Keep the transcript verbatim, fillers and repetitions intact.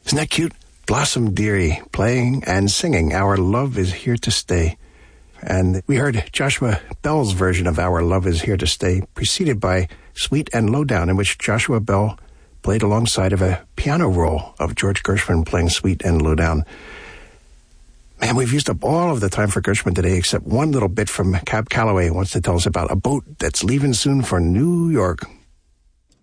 Isn't that cute? Blossom Dearie playing and singing Our Love Is Here to Stay. And we heard Joshua Bell's version of Our Love Is Here to Stay, preceded by Sweet and Lowdown, in which Joshua Bell played alongside of a piano roll of George Gershwin playing Sweet and Lowdown. Man, we've used up all of the time for Gershwin today, except one little bit from Cab Calloway who wants to tell us about a boat that's leaving soon for New York.